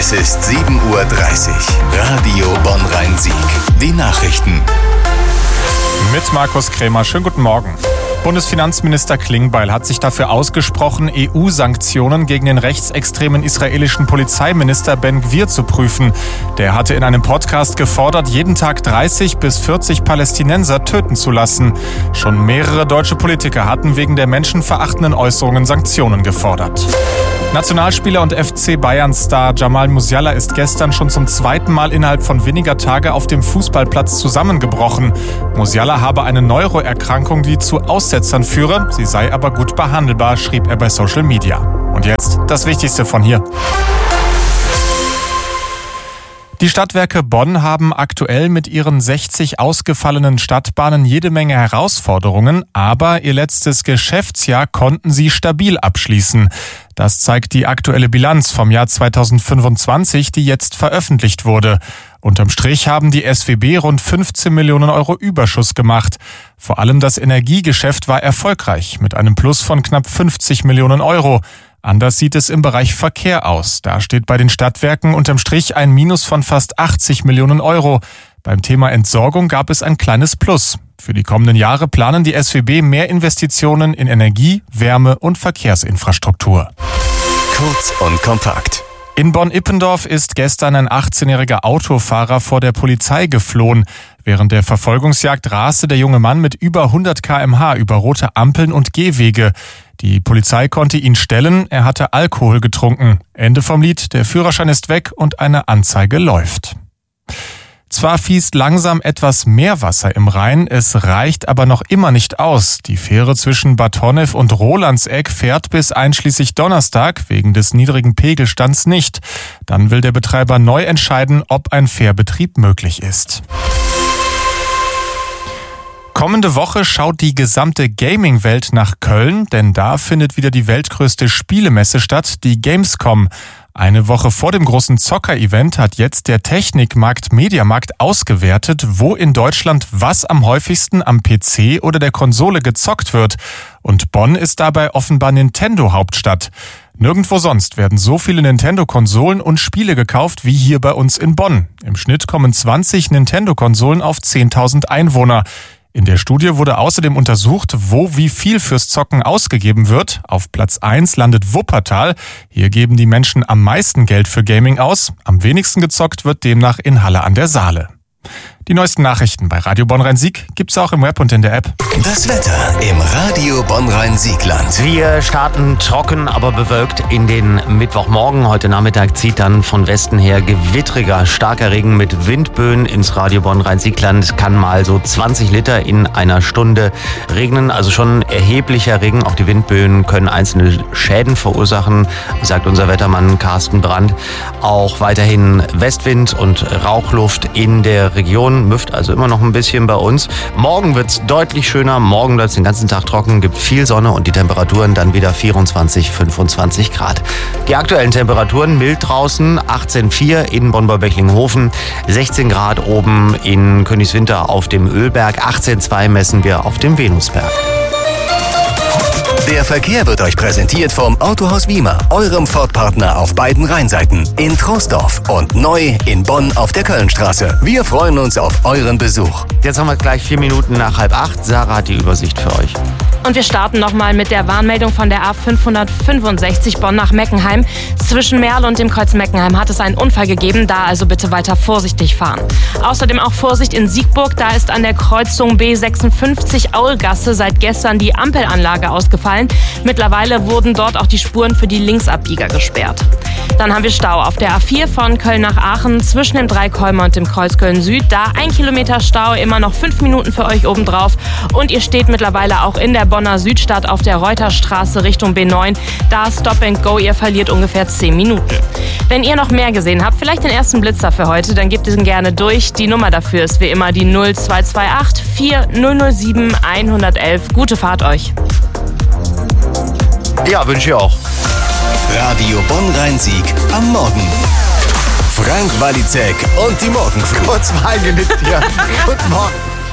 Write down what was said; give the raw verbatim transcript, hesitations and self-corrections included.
Es ist sieben Uhr dreißig. Radio Bonn-Rhein-Sieg. Die Nachrichten. Mit Markus Krämer. Schönen guten Morgen. Bundesfinanzminister Klingbeil hat sich dafür ausgesprochen, E U-Sanktionen gegen den rechtsextremen israelischen Polizeiminister Ben Gvir zu prüfen. Der hatte in einem Podcast gefordert, jeden Tag dreißig bis vierzig Palästinenser töten zu lassen. Schon mehrere deutsche Politiker hatten wegen der menschenverachtenden Äußerungen Sanktionen gefordert. Nationalspieler und F C Bayern-Star Jamal Musiala ist gestern schon zum zweiten Mal innerhalb von weniger Tage auf dem Fußballplatz zusammengebrochen. Musiala habe eine Neuroerkrankung, die zu Aussetzern führe. Sie sei aber gut behandelbar, schrieb er bei Social Media. Und jetzt das Wichtigste von hier. Die Stadtwerke Bonn haben aktuell mit ihren sechzig ausgefallenen Stadtbahnen jede Menge Herausforderungen, aber ihr letztes Geschäftsjahr konnten sie stabil abschließen. Das zeigt die aktuelle Bilanz vom Jahr zweitausendfünfundzwanzig, die jetzt veröffentlicht wurde. Unterm Strich haben die S W B rund fünfzehn Millionen Euro Überschuss gemacht. Vor allem das Energiegeschäft war erfolgreich mit einem Plus von knapp fünfzig Millionen Euro. Anders sieht es im Bereich Verkehr aus. Da steht bei den Stadtwerken unterm Strich ein Minus von fast achtzig Millionen Euro. Beim Thema Entsorgung gab es ein kleines Plus. Für die kommenden Jahre planen die S W B mehr Investitionen in Energie, Wärme und Verkehrsinfrastruktur. Kurz und kompakt. In Bonn-Ippendorf ist gestern ein achtzehnjähriger Autofahrer vor der Polizei geflohen. Während der Verfolgungsjagd raste der junge Mann mit über hundert Kilometer pro Stunde über rote Ampeln und Gehwege. Die Polizei konnte ihn stellen, er hatte Alkohol getrunken. Ende vom Lied, der Führerschein ist weg und eine Anzeige läuft. Zwar fließt langsam etwas mehr Wasser im Rhein, es reicht aber noch immer nicht aus. Die Fähre zwischen Bad Honnef und Rolandseck fährt bis einschließlich Donnerstag wegen des niedrigen Pegelstands nicht. Dann will der Betreiber neu entscheiden, ob ein Fährbetrieb möglich ist. Kommende Woche schaut die gesamte Gaming-Welt nach Köln, denn da findet wieder die weltgrößte Spielemesse statt, die Gamescom. Eine Woche vor dem großen Zocker-Event hat jetzt der Technikmarkt Mediamarkt ausgewertet, wo in Deutschland was am häufigsten am P C oder der Konsole gezockt wird. Und Bonn ist dabei offenbar Nintendo-Hauptstadt. Nirgendwo sonst werden so viele Nintendo-Konsolen und Spiele gekauft wie hier bei uns in Bonn. Im Schnitt kommen zwanzig Nintendo-Konsolen auf zehntausend Einwohner. In der Studie wurde außerdem untersucht, wo wie viel fürs Zocken ausgegeben wird. Auf Platz eins landet Wuppertal. Hier geben die Menschen am meisten Geld für Gaming aus. Am wenigsten gezockt wird demnach in Halle an der Saale. Die neuesten Nachrichten bei Radio Bonn-Rhein-Sieg gibt's auch im Web und in der App. Das Wetter im Radio Bonn-Rhein-Siegland. Wir starten trocken, aber bewölkt in den Mittwochmorgen. Heute Nachmittag zieht dann von Westen her gewittriger, starker Regen mit Windböen ins Radio Bonn-Rhein-Siegland. Kann mal so zwanzig Liter in einer Stunde regnen. Also schon erheblicher Regen. Auch die Windböen können einzelne Schäden verursachen, sagt unser Wettermann Carsten Brandt. Auch weiterhin Westwind und Rauchluft in der Region. Müfft also immer noch ein bisschen bei uns. Morgen wird's deutlich schöner. Morgen bleibt es den ganzen Tag trocken, gibt viel Sonne und die Temperaturen dann wieder vierundzwanzig, fünfundzwanzig Grad. Die aktuellen Temperaturen mild draußen, achtzehn Komma vier in Bonn-Beichlinghofen, sechzehn Grad oben in Königswinter auf dem Ölberg, achtzehn Komma zwei messen wir auf dem Venusberg. Der Verkehr wird euch präsentiert vom Autohaus Wiemer, eurem Ford-Partner auf beiden Rheinseiten, in Troisdorf und neu in Bonn auf der Kölnstraße. Wir freuen uns auf euren Besuch. Jetzt haben wir gleich vier Minuten nach halb acht. Sarah hat die Übersicht für euch. Und wir starten nochmal mit der Warnmeldung von der A fünfhundertfünfundsechzig Bonn nach Meckenheim. Zwischen Merl und dem Kreuz Meckenheim hat es einen Unfall gegeben, da also bitte weiter vorsichtig fahren. Außerdem auch Vorsicht in Siegburg, da ist an der Kreuzung B sechsundfünfzig Aulgasse seit gestern die Ampelanlage ausgefallen. Mittlerweile wurden dort auch die Spuren für die Linksabbieger gesperrt. Dann haben wir Stau auf der A vier von Köln nach Aachen zwischen dem Dreikäumer und dem Kreuz Köln Süd. Da ein Kilometer Stau, immer noch fünf Minuten für euch obendrauf. Und ihr steht mittlerweile auch in der Bonner Südstadt auf der Reuterstraße Richtung B neun. Da Stop and Go, ihr verliert ungefähr zehn Minuten. Wenn ihr noch mehr gesehen habt, vielleicht den ersten Blitzer für heute, dann gebt diesen gerne durch. Die Nummer dafür ist wie immer die null zwei zwei acht vier null null sieben eins eins eins. Gute Fahrt euch. Ja, wünsche ich auch. Radio Bonn-Rhein-Sieg am Morgen. Frank Walizek und die Morgenfrüh. Kurz mal genickt hier. Guten Morgen.